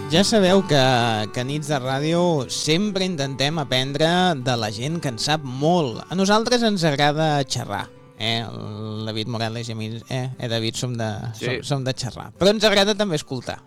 Ja sabeu que a Nits de Ràdio sempre intentem aprendre de la gent que en sap molt. A nosaltres ens agrada xerrar. El David Morales i a mi, David, som de xerrar. Però ens agrada també escoltar.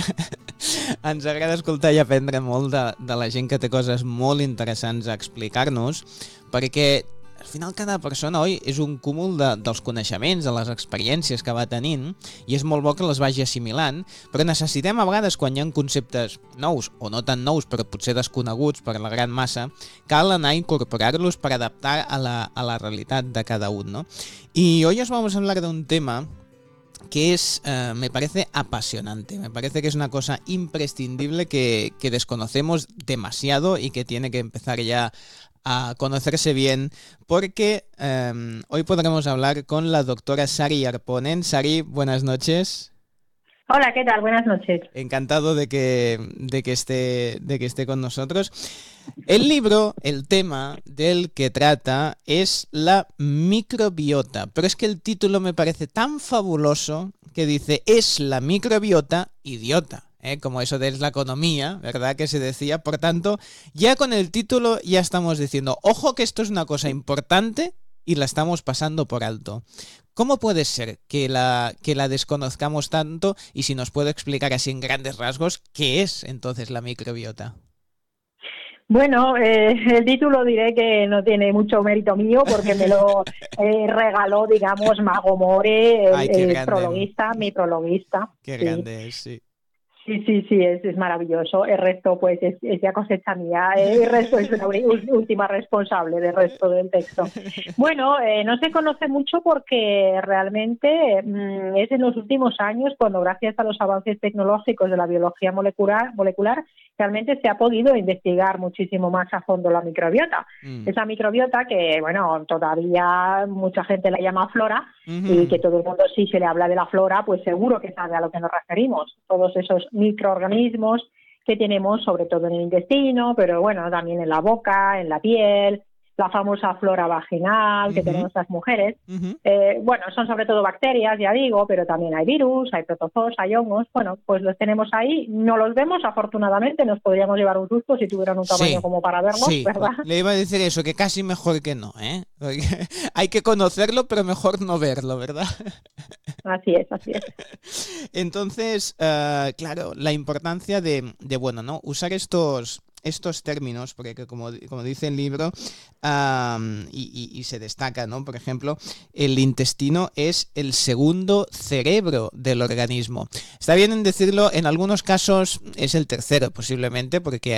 Ens agrada escoltar i aprendre molt de la gent que té coses molt interessants a explicar-nos, perquè al final cada persona, oi, és un cúmul dels coneixements, de les experiències que va tenint, i és molt bo que les vagi assimilant, però necessitem a vegades, quan hi ha conceptes nous, o no tan nous, però potser desconeguts per la gran massa, cal anar a incorporar-los per adaptar a la realitat de cada un, ¿no? Y hoy os vamos a hablar de un tema que es, me parece apasionante, me parece que es una cosa imprescindible que desconocemos demasiado y que tiene que empezar ya a conocerse bien, porque hoy podremos hablar con la doctora Sari Arponen. Sari, buenas noches. Hola, ¿qué tal? Buenas noches. Encantado de que esté con nosotros. El libro, el tema del que trata es la microbiota, pero es que el título me parece tan fabuloso que dice, es la microbiota idiota. Como eso de la economía, ¿verdad? Que se decía. Por tanto, ya con el título ya estamos diciendo, ojo que esto es una cosa importante y la estamos pasando por alto. ¿Cómo puede ser que la desconozcamos tanto? Y si nos puede explicar así en grandes rasgos, ¿qué es entonces la microbiota? Bueno, el título diré que no tiene mucho mérito mío porque me lo regaló, digamos, Mago More, el prologuista, mi prologuista. Qué grande es, sí. Sí, es maravilloso. El resto, pues, es ya cosecha mía. El resto es la última responsable del resto del texto. Bueno, no se conoce mucho porque realmente es en los últimos años cuando, gracias a los avances tecnológicos de la biología molecular realmente se ha podido investigar muchísimo más a fondo la microbiota. Esa microbiota que, bueno, todavía mucha gente la llama flora, y que todo el mundo, si se le habla de la flora, pues seguro que sabe a lo que nos referimos. Todos esos microorganismos que tenemos, sobre todo en el intestino, pero bueno, también en la boca, en la piel, la famosa flora vaginal que tenemos las mujeres. Bueno, son sobre todo bacterias, ya digo, pero también hay virus, hay protozoos, hay hongos. Bueno, pues los tenemos ahí, no los vemos, afortunadamente, nos podríamos llevar un susto si tuvieran un tamaño como para verlos, ¿verdad? Le iba a decir eso, que casi mejor que no, ¿eh? Hay que conocerlo, pero mejor no verlo, ¿verdad? Así es. Entonces, claro, la importancia de bueno, ¿no? Usar estos términos, porque como dice el libro, y se destaca, ¿no? Por ejemplo, el intestino es el segundo cerebro del organismo. Está bien en decirlo, en algunos casos es el tercero, posiblemente, porque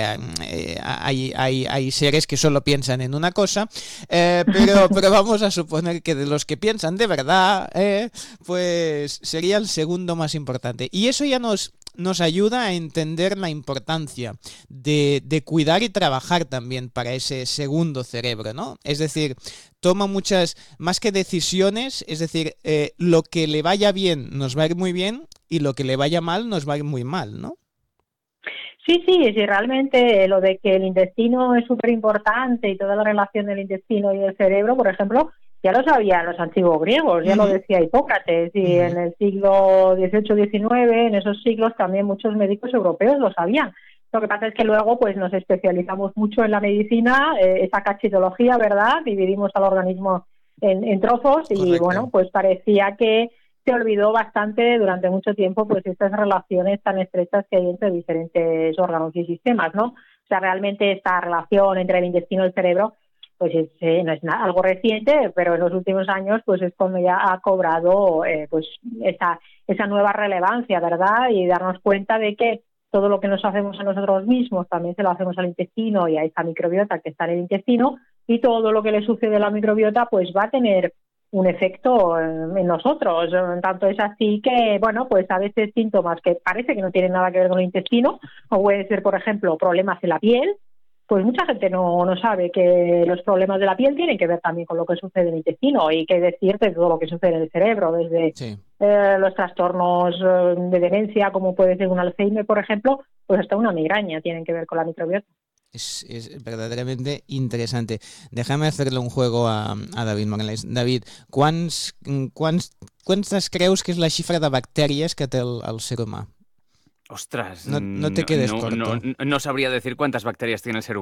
hay seres que solo piensan en una cosa, pero vamos a suponer que de los que piensan de verdad, pues sería el segundo más importante. Y eso ya nos ayuda a entender la importancia de cuidar y trabajar también para ese segundo cerebro, ¿no? Es decir, toma muchas, más que decisiones, es decir, lo que le vaya bien nos va a ir muy bien y lo que le vaya mal nos va a ir muy mal, ¿no? Sí, realmente lo de que el intestino es súper importante y toda la relación del intestino y el cerebro, por ejemplo, ya lo sabían los antiguos griegos, ya lo decía Hipócrates, y en el siglo XVIII-XIX, en esos siglos también muchos médicos europeos lo sabían. Lo que pasa es que luego pues nos especializamos mucho en la medicina, esa cachitología, ¿verdad? Dividimos al organismo en trozos. Y correcto. Bueno, pues parecía que se olvidó bastante durante mucho tiempo pues estas relaciones tan estrechas que hay entre diferentes órganos y sistemas, ¿no? O sea, realmente esta relación entre el intestino y el cerebro pues no es algo reciente, pero en los últimos años pues es cuando ya ha cobrado pues esa nueva relevancia, ¿verdad? Y darnos cuenta de que todo lo que nos hacemos a nosotros mismos también se lo hacemos al intestino y a esa microbiota que está en el intestino, y todo lo que le sucede a la microbiota pues va a tener un efecto en nosotros. Tanto es así que, bueno, pues a veces síntomas que parece que no tienen nada que ver con el intestino, o puede ser, por ejemplo, problemas en la piel. Pues mucha gente no sabe que los problemas de la piel tienen que ver también con lo que sucede en el intestino, y qué decir de todo lo que sucede en el cerebro, desde los trastornos de demencia, como puede ser un Alzheimer, por ejemplo, pues hasta una migraña tienen que ver con la microbiota. Es verdaderamente interessante. Déjame hacerle un juego a David Morales. David, quantes creus que és la xifra de bactèries que té el ser humà? Ostras, No te quedes corto. No sabría decir cuántas bacterias tiene el ser